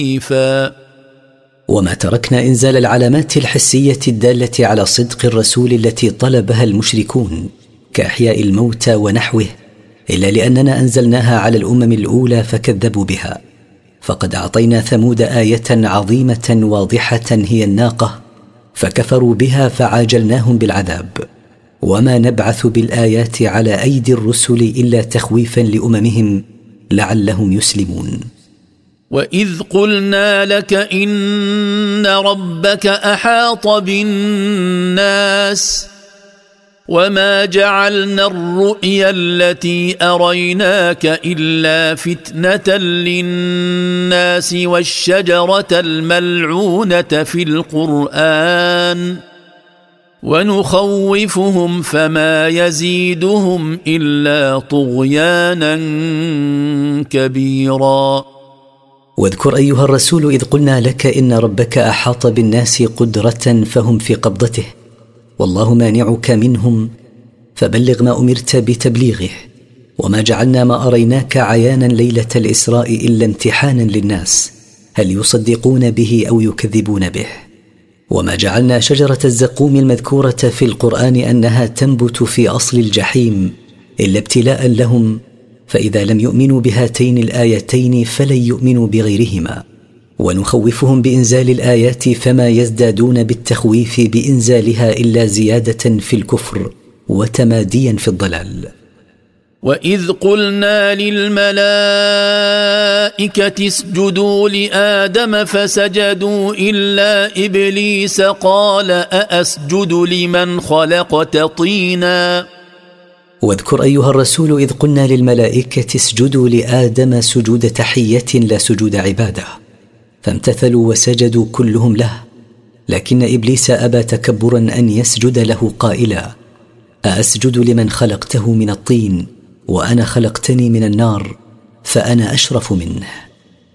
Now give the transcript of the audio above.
وما تركنا إنزال العلامات الحسية الدالة على صدق الرسول التي طلبها المشركون كأحياء الموتى ونحوه إلا لأننا أنزلناها على الأمم الأولى فكذبوا بها. فقد أعطينا ثمود آية عظيمة واضحة هي الناقة فكفروا بها فعاجلناهم بالعذاب. وما نبعث بالآيات على أيدي الرسل إلا تخويفا لأممهم لعلهم يسلمون. وإذ قلنا لك إن ربك أحاط بالناس وما جعلنا الرؤيا التي أريناك إلا فتنة للناس والشجرة الملعونة في القرآن ونخوفهم فما يزيدهم إلا طغيانا كبيرا. واذكر أيها الرسول إذ قلنا لك إن ربك أحاط بالناس قدرة فهم في قبضته والله مانعك منهم فبلغ ما أمرت بتبليغه. وما جعلنا ما أريناك عيانا ليلة الإسراء إلا امتحانا للناس هل يصدقون به أو يكذبون به. وما جعلنا شجرة الزقوم المذكورة في القرآن أنها تنبت في أصل الجحيم إلا ابتلاء لهم فإذا لم يؤمنوا بهاتين الآيتين فلن يؤمنوا بغيرهما. ونخوفهم بإنزال الآيات فما يزدادون بالتخويف بإنزالها إلا زيادة في الكفر وتماديا في الضلال. وإذ قلنا للملائكة اسجدوا لآدم فسجدوا إلا إبليس قال أأسجد لمن خلقت طينا. واذكر أيها الرسول إذ قلنا للملائكة اسجدوا لآدم سجود تحية لا سجود عبادة فامتثلوا وسجدوا كلهم له لكن إبليس أبى تكبرا أن يسجد له قائلا أأسجد لمن خلقته من الطين وأنا خلقتني من النار فأنا أشرف منه.